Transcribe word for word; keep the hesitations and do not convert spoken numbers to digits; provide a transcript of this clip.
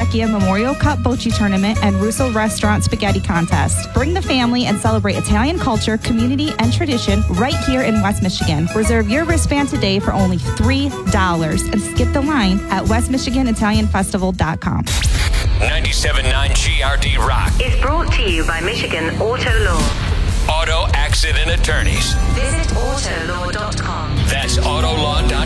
Vecchia Memorial Cup Bocce Tournament and Russo Restaurant Spaghetti Contest. Bring the family and celebrate Italian culture, community, and tradition right here in West Michigan. Reserve your wristband today for only three dollars and skip the line at west michigan italian festival dot com. ninety-seven point nine G R D Rock is brought to you by Michigan Auto Law. Auto Accident Attorneys. Visit auto law dot com. That's auto law dot com.